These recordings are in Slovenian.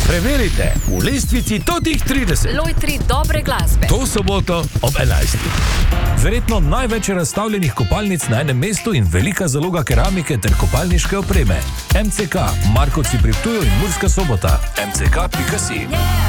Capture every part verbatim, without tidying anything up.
Preverite v lestvici Totih trideset. Lojtri dobre glasbe. To soboto ob enajstih. Verjetno največ razstavljenih kopalnic na enem mestu in velika zaloga keramike ter kopalniške opreme. M C K, Markovci pri Ptuju in Murska Sobota. M C K pika si.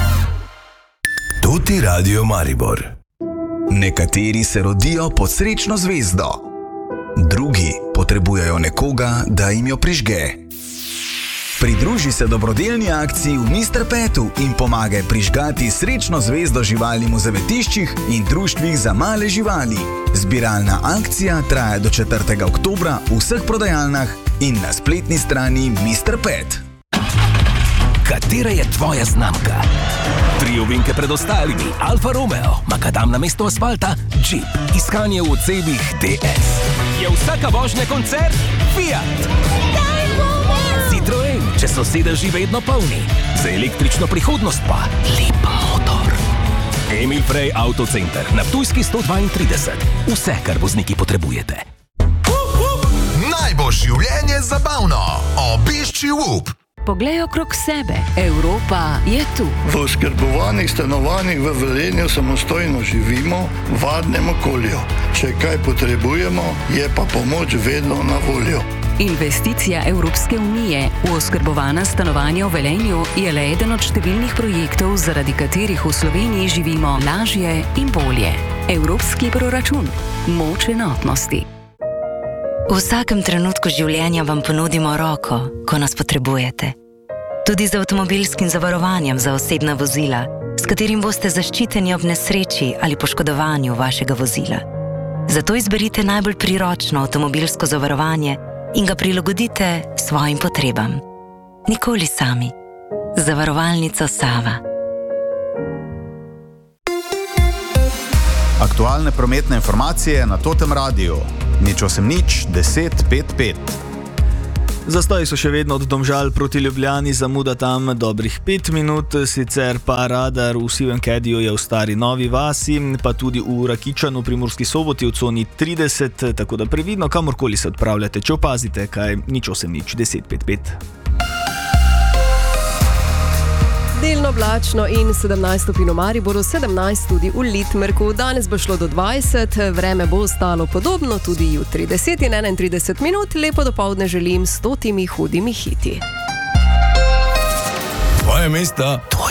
Tuti Radio Maribor. Nekateri se rodijo pod srečno zvezdo, drugi potrebujejo nekoga, da jim jo prižge. Pridruži se dobrodelni akciji v mister Petu in pomagaj prižgati srečno zvezdo živalim v zavetiščih in društvih za male živali. Zbiralna akcija traja do četrtega oktobra v vseh prodajalnah in na spletni strani mister Pet. Katera je tvoja znamka? Tri ovinke pred ostalimi, Alfa Romeo, makadam na mesto asfalta, Jeep, iskanje v ocebih D S. Je vsaka vožnja koncert? Fiat. Citroen, če so sedeži vedno polni. Za električno prihodnost pa lep motor. Emil Frey Autocenter na Ptujski sto dvaintrideset. Vse, kar vozniki potrebujete. Naj bo življenje zabavno. Obišči V U P. Poglej okrog sebe. Evropa je tu. V oskrbovanih stanovanjih v Velenju samostojno živimo v varnem okolju. Če kaj potrebujemo, je pa pomoč vedno na voljo. Investicija Evropske unije v oskrbovana stanovanja v Velenju je le eden od številnih projektov, zaradi katerih v Sloveniji živimo lažje in bolje. Evropski proračun. Moč enotnosti. V vsakem trenutku življenja vam ponudimo roko, ko nas potrebujete. Tudi z avtomobilskim zavarovanjem za osebna vozila, s katerim boste zaščiteni ob nesreči ali poškodovanju vašega vozila. Zato izberite najbolj priročno avtomobilsko zavarovanje in ga prilagodite svojim potrebam. Nikoli sami. Zavarovalnica Sava. Aktualne prometne informacije na Totem Radiu. Nič osem nič, deset pet pet. Zastoji so še vedno od Domžal proti Ljubljani, zamuda tam dobrih pet minut, sicer pa radar v Sivem Kediju je v Stari Novi vasi, pa tudi v Rakičanu pri Murski Soboti v coni trideset, tako da previdno kamorkoli se odpravljate, če opazite kaj, nič osem nič, deset pet pet. Delno oblačno in sedemnajst stopinj v Mariboru, sedemnajst tudi v Lindmerku. Danes bo šlo do dvajset, vreme bo ostalo podobno tudi jutri. deset in enaintrideset minut, lepo dopoldne želim s stotimi hudimi hiti. Tvoje mesta.